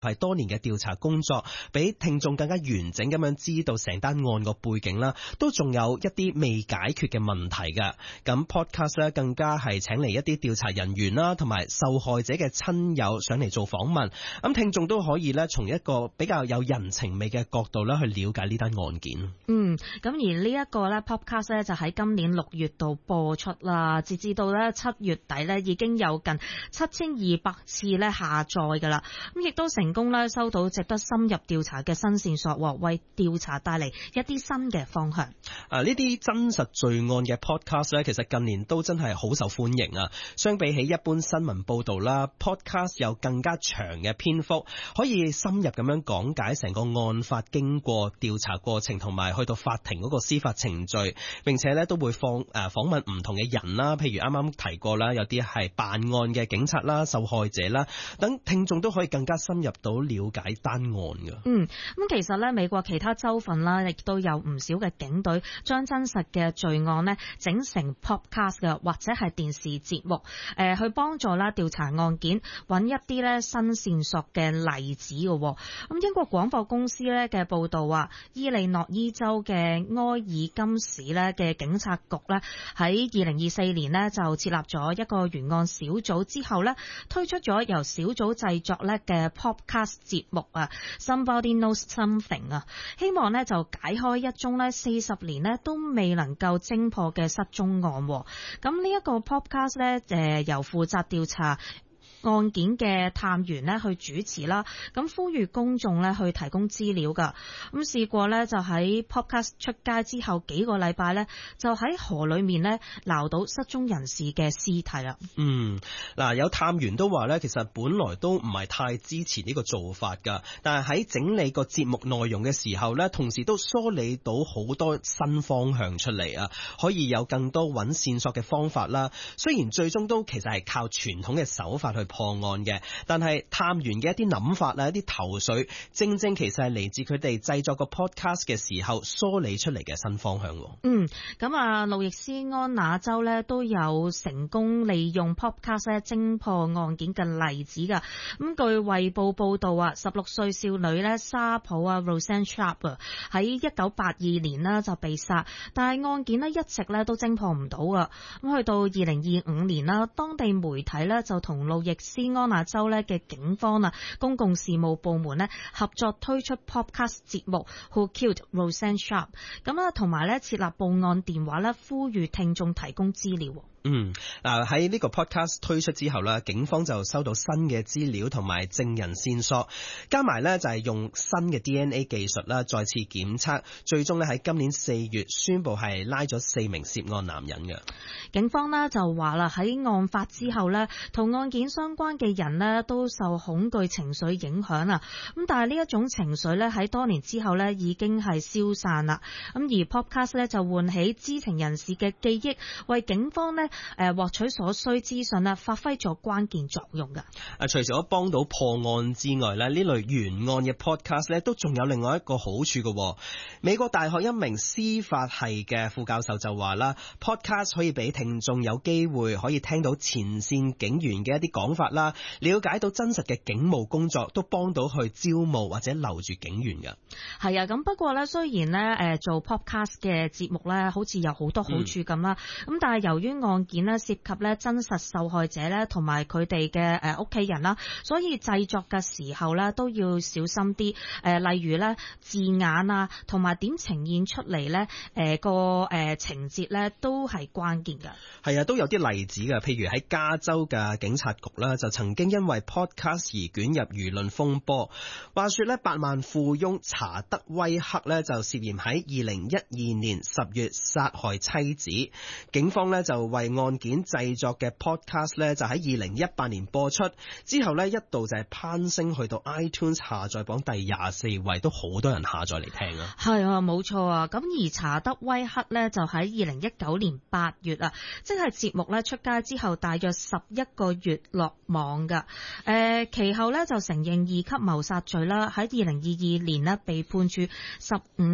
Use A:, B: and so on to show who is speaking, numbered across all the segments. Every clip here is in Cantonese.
A: 係多年嘅調查工作，俾聽眾更加完整咁樣知道成單案個背景啦，都仲有一啲未解決嘅問題㗎。咁 podcast 咧更加係請嚟一啲調查人員啦，同埋受害者嘅親友上嚟做訪問。咁聽眾都可以咧從一個比較有人情味嘅角度咧去了解呢單案件。
B: 咁而呢一個咧 podcast 咧就喺今年6月度播出啦，截至到咧7月底咧已經有近7200次咧下載㗎啦。咁亦都成功咧收到值得深入調查嘅新線索，為調查帶嚟一啲新嘅方向。
A: 呢啲真實罪案嘅 podcast 咧，其實近年都真係好受歡迎啊！相比起一般新聞報導啦 ，podcast 有更加長嘅篇幅，可以深入咁樣講解成個案發經過、調查過程同埋去到法庭嗰個司法程序，並且咧都會訪問唔同嘅人啦，譬如啱啱提過啦，有啲係辦案嘅警察啦、受害者啦，等聽眾都可以更加深入到了解單案㗎。
B: 咁其實咧，美國其他州份啦，亦都有唔少嘅警隊將真實嘅罪案呢整成 podcast 嘅，或者係電視節目，去幫助啦調查案件，揾一啲咧新線索嘅例子嘅。咁英國廣播公司咧嘅報道話，伊利諾伊州嘅埃爾金市咧嘅警察局咧喺2024年呢就設立咗一個懸案小組，之後咧推出咗由小組製作咧嘅 podcast 節目啊 Somebody Knows Something 啊，希望咧就解開一宗咧40年咧都未能夠偵破嘅失蹤案。咁呢一個 podcast 咧由負責調查案件嘅探員咧去主持啦，咁呼籲公眾咧去提供資料噶。咁試過咧就喺 podcast 出街之後幾個禮拜咧，就喺河裏面咧撈到失蹤人士嘅屍體啦。
A: 有探員都話咧，其實本來都唔係太支持呢個做法噶，但係喺整理個節目內容嘅時候咧，同時都梳理到好多新方向出嚟啊，可以有更多揾線索嘅方法啦。雖然最終都其實係靠傳統嘅手法去破案嘅，但係探員嘅一啲諗法啊，一啲頭緒，正正其實係嚟自佢哋製作個 podcast 嘅時候梳理出嚟嘅新方向。
B: 咁路易斯安那州咧都有成功利用 podcast 咧偵破案件嘅例子噶。咁據衛報報道啊，16歲少女咧沙普啊 Roseanne Sharp 啊喺1982年呢就被殺，但係案件呢一直咧都偵破唔到啊。咁去到2025年啦，當地媒體咧就同路易斯安那州咧嘅警方啊公共事務部門咧合作推出 podcast 節目 Who Killed Roseanne Sharp， 咁同埋咧設立報案電話咧，呼籲聽眾提供資料。
A: 喺呢個 podcast 推出之後啦，警方就收到新嘅資料同埋證人線索，加埋咧就係用新嘅 DNA 技術啦，再次檢測，最終咧喺今年4月宣布係拉咗4名涉案男人嘅。
B: 警方呢就話啦，喺案發之後呢，同案件相關嘅人呢都受恐懼情緒影響啊。咁但係呢一種情緒呢喺多年之後呢已經係消散啦。咁而 podcast 呢就喚起知情人士嘅記憶，為警方呢獲取所需資訊啦，發揮咗關鍵作用㗎。
A: 除咗幫到破案之外咧，呢類懸案嘅 podcast 咧都仲有另外一個好處嘅。美國大學一名司法系嘅副教授就話啦 ，podcast 可以俾聽眾有機會可以聽到前線警員嘅一啲講法啦，了解到真實嘅警務工作，都幫到去招募或者留住警員㗎。
B: 係啊，咁不過咧，雖然咧做 podcast 嘅節目咧，好似有好多好處咁啦，咁但係由於案件咧涉及咧真實受害者咧同埋佢哋嘅屋企人啦，所以製作嘅時候咧都要小心啲。例如咧字眼啊，同埋點呈現出嚟咧個情節咧都係關鍵㗎。
A: 係啊，都有啲例子㗎，譬如喺加州嘅警察局啦，就曾經因為 podcast 而捲入輿論風波。話說咧，百萬富翁查德威克咧就涉嫌喺2012年10月殺害妻子，警方咧就為案件製作嘅 podcast 咧就喺2018年播出，之後咧一度就係攀升去到 iTunes 下載榜第24位，都好多人下載嚟聽啊。
B: 係啊，冇錯啊。咁而查德威克咧就喺2019年8月啊，即係節目咧出街之後大約11個月落網噶。其後咧就承認2級謀殺罪啦，喺2022年呢被判處15年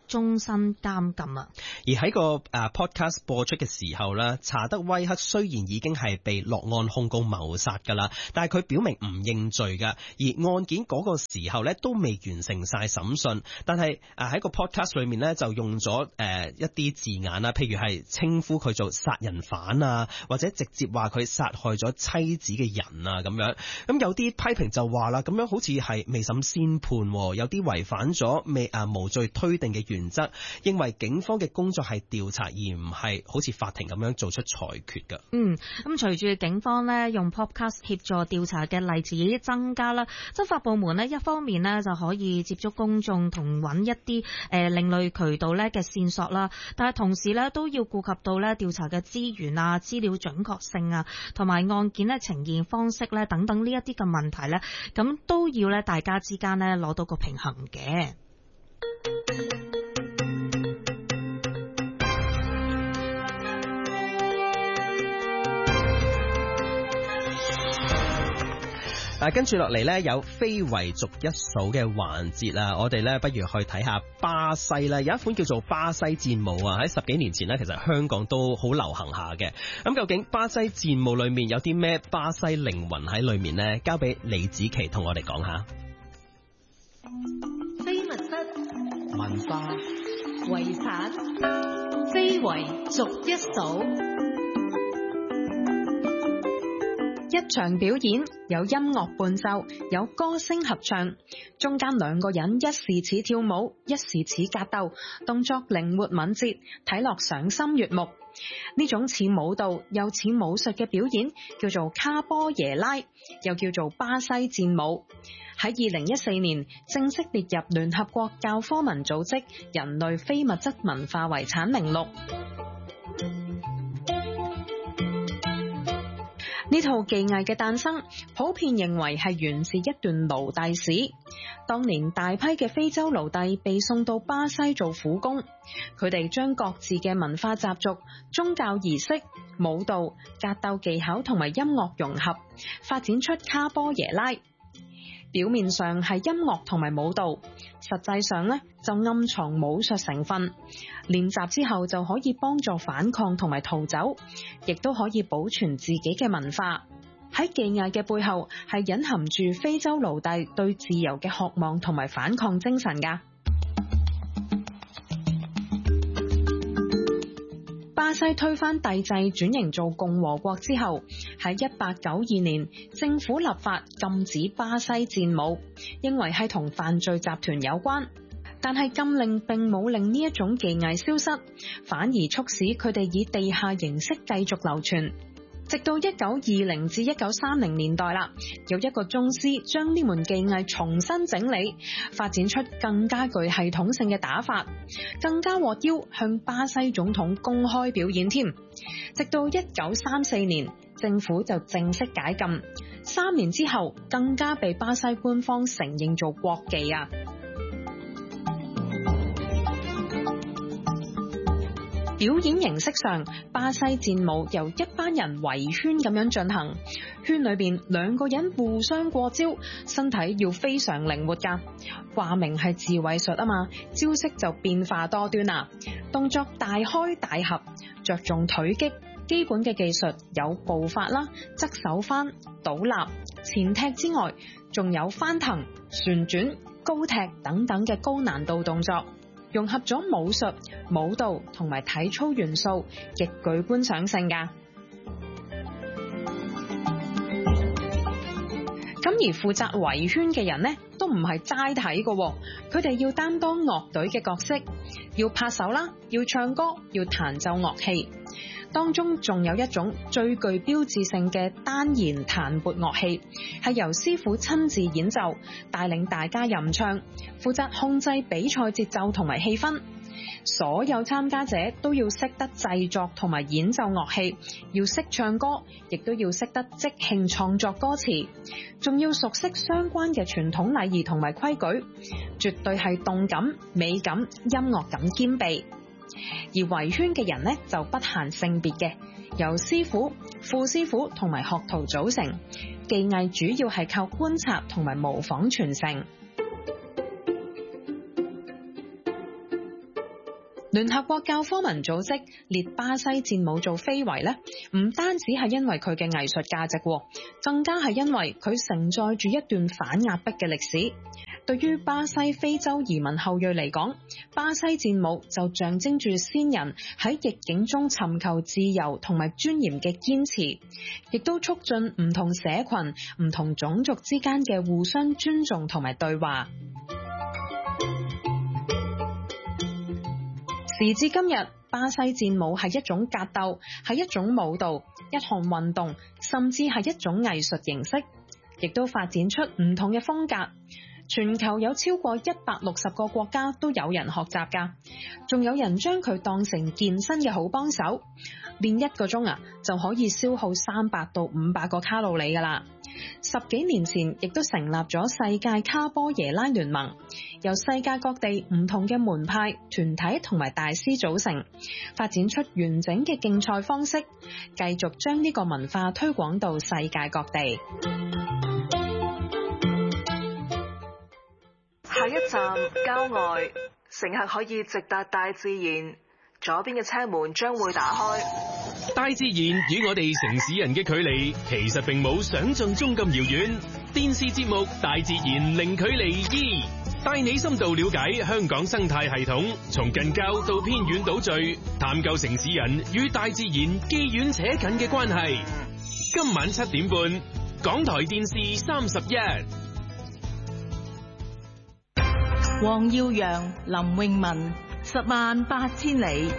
B: 終身監禁啊。
A: 而喺個podcast 播出嘅時候咧，查德威克雖然已經係被落案控告謀殺㗎啦，但係佢表明唔認罪㗎。而案件嗰個時候咧都未完成晒審訊，但係喺個 podcast 裏面咧就用咗一啲字眼啦，譬如係稱呼佢做殺人犯啊，或者直接話佢殺害咗妻子嘅人啊咁樣。咁有啲批評就話啦，咁樣好似係未審先判，有啲違反咗無罪推定嘅原則，認為警方嘅工作係調查而唔係好似法庭咁樣做出裁決㗎。
B: 咁隨住警方呢用 podcast 協助調查嘅例子增加啦，執法部門呢一方面呢就可以接觸公眾同揾一啲另類渠道呢嘅線索啦，但係同時呢都要顧及到呢調查嘅資源啊、資料準確性啊，同埋案件呢呈現方式呢等等呢一啲嘅問題呢，咁都要呢大家之間呢攞到個平衡嘅。
A: 跟住落嚟呢，有非遺逐一數嘅環節啦，我哋呢不如去睇下巴西啦。有一款叫做巴西戰舞啊，喺10幾年前呢，其實香港都好流行下嘅。咁究竟巴西戰舞裏面有啲咩巴西靈魂喺裏面呢？交俾李子琪同我哋講下。
C: 非物質文化遺產，非遺逐一數。一場表演有音樂伴奏，有歌聲合唱，中間兩個人一時似跳舞，一時似格鬥，動作靈活敏捷，睇落賞心悅目。呢種似舞蹈又似武術嘅表演叫做卡波耶拉，又叫做巴西戰舞。喺2014年正式列入聯合國教科文組織人類非物質文化遺產名錄。呢套技藝嘅誕生，普遍認為係源自一段奴隸史。當年大批嘅非洲奴隸被送到巴西做苦工，佢哋將各自嘅文化習俗、宗教儀式、舞蹈、格鬥技巧同埋音樂融合，發展出卡波耶拉。表面上係音樂同埋舞蹈，實際上呢就暗藏武術成分。練習之後就可以幫助反抗同埋逃走，亦都可以保存自己嘅文化。喺技藝嘅背後係隱含住非洲奴隸對自由嘅渴望同埋反抗精神㗎。巴西推翻帝制轉型做共和國之後，喺1892年政府立法禁止巴西戰舞，認為係同犯罪集團有關。但係禁令並冇令呢一種技藝消失，反而促使佢哋以地下形式繼續流傳。直到1920至1930年代啦，有一個宗師將呢門技藝重新整理，發展出更加具系統性嘅打法，更加獲邀向巴西總統公開表演添。直到1934年，政府就正式解禁，3年之後更加被巴西官方承認做國技啊！表演形式上，巴西戰舞由一班人圍圈咁樣進行，圈裏邊兩個人互相過招，身體要非常靈活噶。話明係自衛術啊嘛，招式就變化多端啦，動作大開大合，着重腿擊，基本嘅技術有步法啦、側手翻、倒立、前踢之外，仲有翻騰、旋轉、高踢等等嘅高難度動作。融合咗武術、舞蹈同埋體操元素，極具觀賞性㗎。咁而負責圍圈嘅人呢，都唔係齋睇㗎，佢哋要擔當樂隊嘅角色，要拍手啦，要唱歌，要彈奏樂器。當中仲有一種最具標誌性嘅單弦彈撥樂器，係由師傅親自演奏，帶領大家吟唱，負責控制比賽節奏同埋氣氛。所有參加者都要識得製作同埋演奏樂器，要識唱歌，亦都要識得即興創作歌詞，仲要熟悉相關嘅傳統禮儀同埋規矩，絕對係動感、美感、音樂感兼備。而圍圈嘅人呢，就不限性別嘅，由師傅、副師傅同埋學徒組成，技藝主要係靠觀察同埋模仿傳承。 聯合國教科文組織列巴西戰舞做非遺呢，唔單止係因為佢嘅藝術價值，更加係因為佢承載住一段反壓迫嘅歷史。對於巴西非洲移民後裔嚟講，巴西戰舞就象徵住先人喺逆境中尋求自由同埋尊嚴嘅堅持，亦都促進唔同社群、唔同種族之間嘅互相尊重同埋對話。時至今日，巴西戰舞係一種格鬥，係一種舞蹈，一項運動，甚至係一種藝術形式，亦都發展出唔同嘅風格。全球有超過160個國家都有人學習㗎，仲有人將佢當成健身嘅好幫手，練1個鐘就可以消耗300到500個卡路里㗎啦。10幾年前亦都成立咗世界卡波耶拉聯盟，由世界各地唔同嘅門派、團體同埋大師組成，發展出完整嘅競賽方式，繼續將呢個文化推廣到世界各地。
D: 下一站郊外，乘客可以直達大自然，左邊嘅車門將會打開。
E: 大自然與我哋城市人嘅距離其實並冇想象中咁遙遠。電視節目《大自然零距離2》帶你深度了解香港生態系統，從近郊到偏遠島嶼，探究城市人與大自然既遠且近嘅關係。今晚7點半，港台電視31。
F: 黃耀揚、林詠雯，108000里。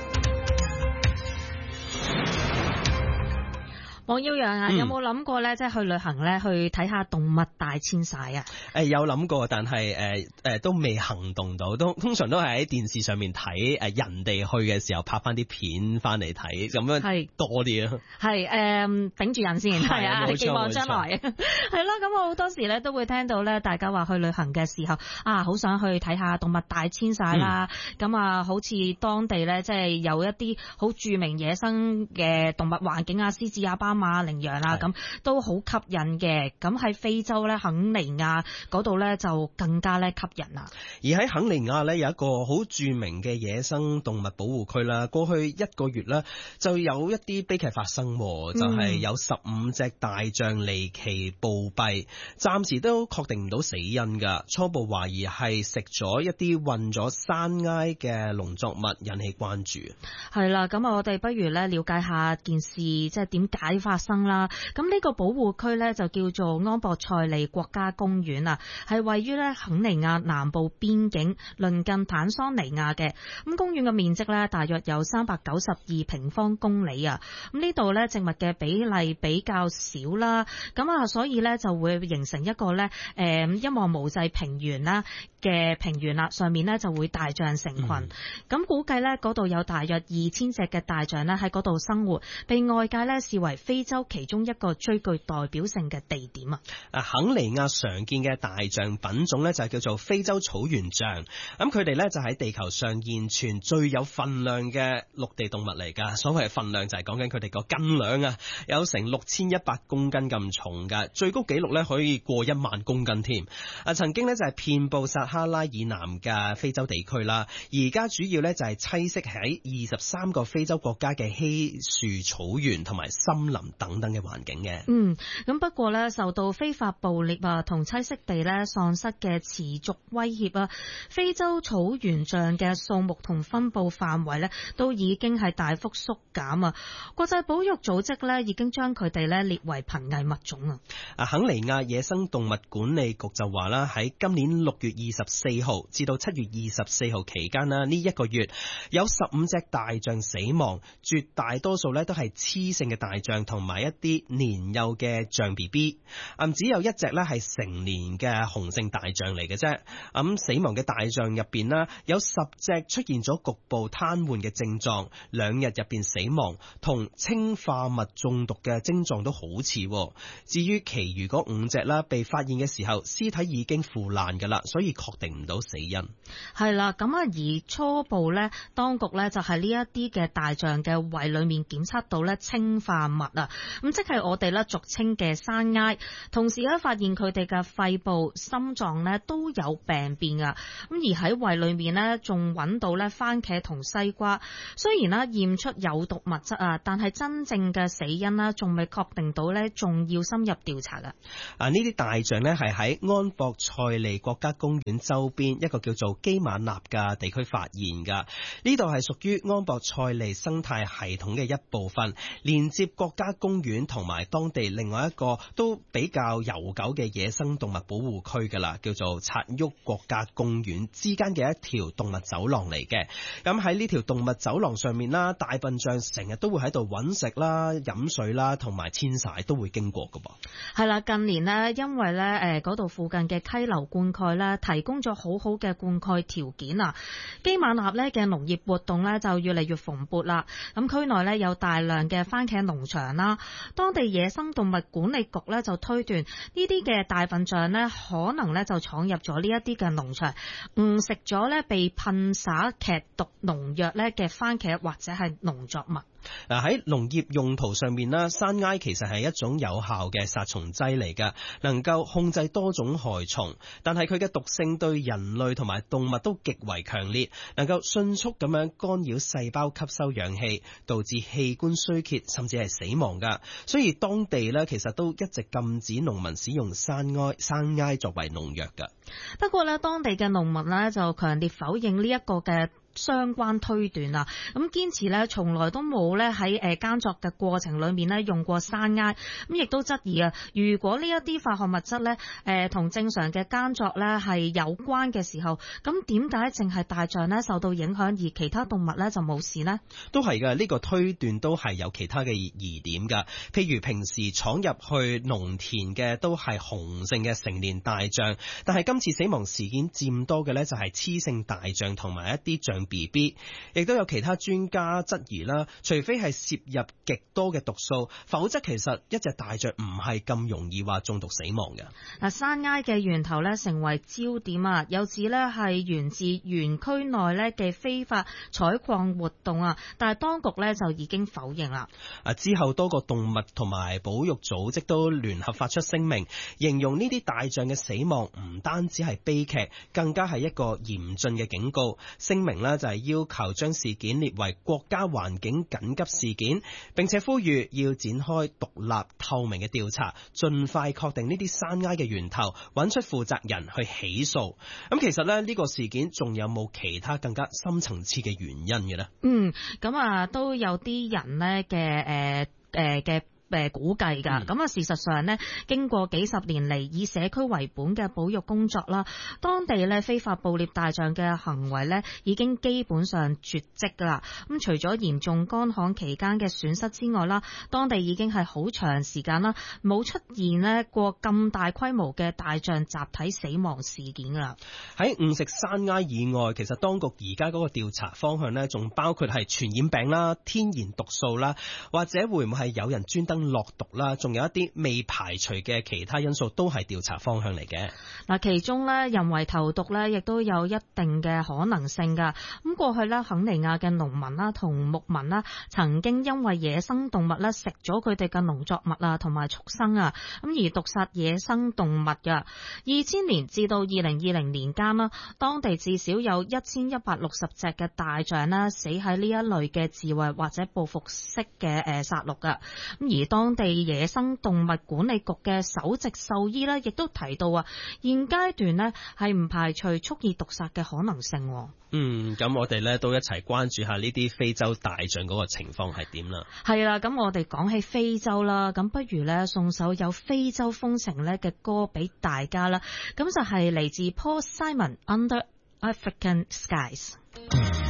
B: 黃耀揚有冇諗過咧？即係去旅行咧，去睇下動物大遷徙啊？
A: 有諗過，但係都未行動到，通常都係喺電視上面睇人哋去嘅時候拍翻啲片翻嚟睇，咁樣係多啲啊。係
B: 頂住人先，係啊，寄望將來係啦。咁我好多時咧都會聽到咧，大家話去旅行嘅時候啊，好想去睇下動物大遷徙啦。咁啊，好似當地咧，即係有一啲好著名野生嘅動物環境啊，獅子啊、斑馬、羚羊啊，咁都好吸引嘅。咁喺非洲咧，肯尼亞嗰度咧就更加咧吸引啦。
A: 而喺肯尼亞咧有一個好著名嘅野生動物保護區啦，過去1個月咧就有一啲悲劇發生，就係有15隻大象離奇暴斃，暫時都確定唔到死因噶，初步懷疑係食咗一啲混咗山埃嘅農作物，引起關注。
B: 係啦，咁我哋不如咧了解下件事即係點解發生啦。咁呢個保護區咧就叫做安博塞利國家公園啊，係位於咧肯尼亞南部邊境，鄰近坦桑尼亞嘅。咁公園嘅面積咧大約有392平方公里啊。咁呢度咧植物嘅比例比較少啦，咁啊所以咧就會形成一個咧一望無際平原啦嘅平原啦，上面咧就會大象成群。咁估計咧嗰度有大約2000隻嘅大象咧喺嗰度生活，被外界咧視為非洲其中一個最具代表性嘅地點啊。
A: 肯尼亞常見嘅大象品種咧就係叫做非洲草原象，咁佢哋咧就喺地球上現存最有分量嘅陸地動物嚟噶。所謂分量就係講緊佢哋個斤兩啊，有成6100公斤咁重噶，最高紀錄咧可以過1萬公斤添。曾經咧就係遍布撒哈拉以南嘅非洲地區啦，而家主要咧就係棲息喺23個非洲國家嘅稀樹草原同埋森林等等嘅環境嘅。
B: 咁不過咧受到非法捕獵啊同棲息地咧喪失嘅持續威脅啊，非洲草原象嘅數目同分佈範圍咧都已經係大幅縮減啊。國際保育組織咧已經將佢哋咧列為瀕危物種啊。
A: 肯尼亞野生動物管理局就話啦，喺今年6月24號至到7月24號期間啦，呢1個月有15隻大象死亡，絕大多數咧都係雌性嘅大象同埋一啲年幼嘅象 BB， 只有1隻咧係成年嘅雄性大象嚟嘅啫。死亡嘅大象入邊啦，有10隻出現咗局部癱瘓嘅症狀，2日入邊死亡，同氰化物中毒嘅症狀都好似。至於其餘嗰5隻啦，被發現嘅時候屍體已經腐爛噶啦，所以確確定唔到死因。
B: 係啦，咁啊，而初步呢，當局呢就係呢一啲嘅大象嘅胃裏面檢測到呢氰化物啊，咁即係我哋呢俗稱嘅山埃，同時呢發現佢哋嘅肺部、心臟呢都有病變噶，咁而喺胃裏面呢，仲揾到呢番茄同西瓜，雖然呢驗出有毒物質啊，但係真正嘅死因呢仲未確定到呢，仲要深入調查噶。
A: 呢啲大象呢係喺安博塞利國家公園周邊一個叫做基馬納嘅地區發現噶，呢度係屬於安博塞利生態系統嘅一部分，連接國家公園同埋當地另外一個都比較悠久嘅野生動物保護區噶啦，叫做察沃國家公園之間嘅一條動物走廊嚟嘅。咁喺呢條動物走廊上面啦，大笨象成日都會喺度揾食啦、飲水啦，同埋遷徙都會經過噶噃。
B: 係啦，近年呢，因為呢嗰度附近嘅溪流灌溉呢，提供咗好好嘅灌溉條件啊，基馬納呢嘅農業活動呢就越嚟越蓬勃啦。咁區內呢有大量嘅番茄農場啦，當地野生動物管理局呢就推斷呢啲嘅大笨象呢可能呢就闖入咗呢一啲嘅農場，誤食咗呢被噴灑劇毒農藥呢嘅番茄或者係農作物。
A: 喺農業用途上面啦，山埃其實係一種有效嘅殺蟲劑嚟㗎，能夠控制多種害蟲，但係佢嘅毒性對人類同埋動物都極為強烈，能夠迅速咁樣干擾細胞吸收氧氣，導致器官衰竭甚至係死亡㗎。所以當地呢，其實都一直禁止農民使用山埃作為農藥㗎。
B: 不過呢，當地嘅農民呢就強烈否認呢一個嘅相關推斷啊，咁堅持咧從來都冇咧喺耕作嘅過程裏面咧用過山埃，咁亦都質疑啊，如果呢一啲化學物質咧同正常嘅耕作咧係有關嘅時候，咁點解淨係大象咧受到影響，而其他動物咧就冇事呢？都係嘅，呢個推斷都係有其他嘅疑點㗎。譬如平時闖入去農田嘅都係雄性嘅成年大象，但係今次死亡事件佔多嘅咧就係雌性大象同埋一啲象 BB， 亦都有其他專家質疑啦，除非係攝入極多嘅毒素，否則其實一隻大象唔係咁容易話中毒死亡嘅。嗱，山埃嘅源頭咧成為焦點啊，有指咧係源自園區內咧嘅非法採礦活動啊，但係當局咧就已經否認啦。之後多個動物同埋保育組織都聯合發出聲明，形容呢啲大象嘅死亡唔單止係悲劇，更加係一個嚴峻嘅警告。聲明咧就係要求將事件列為國家環境緊急事件，並且呼籲要展開獨立透明嘅調查，盡快確定呢啲山埃嘅源頭，揾出負責人去起訴。咁其實咧呢個事件仲有冇其他更加深層次嘅原因嘅呢？咁啊都有啲人呢嘅估計㗎，咁啊事實上呢，經過幾十年嚟以社區為本嘅保育工作啦，當地呢非法捕獵大象嘅行為呢已經基本上絕跡㗎啦。咁除咗嚴重乾旱期間嘅損失之外啦，當地已經係好長時間啦冇出現呢過咁大規模嘅大象集體死亡事件㗎啦。喺誤食山埃以外，其實當局而家嗰個調查方向呢，仲包括係傳染病啦、天然毒素啦，或者會唔會係有人專登落毒啦，仲有一啲未排除嘅其他因素都係調查方向嚟嘅。嗱，其中咧人為投毒咧，亦都有一定嘅可能性噶。咁過去咧，肯尼亞嘅農民啦同牧民啦，曾經因為野生動物咧食咗佢哋嘅農作物啊，同埋畜生啊，咁而毒殺野生動物噶。2000年至到2020年間啦，當地至少有1160隻嘅大象啦死喺呢一類嘅自衛或者報復式嘅殺戮噶。咁而當地野生動物管理局嘅首席獸醫呢，亦都提到啊，現階段呢係唔排除蓄意毒殺嘅可能性。咁我哋呢都一齊關注下呢啲非洲大象嗰個情況係點啦。係啦，咁我哋講起非洲啦，咁不如呢送首有非洲風情呢嘅歌俾大家啦。咁就係嚟自 Paul Simon Under African Skies。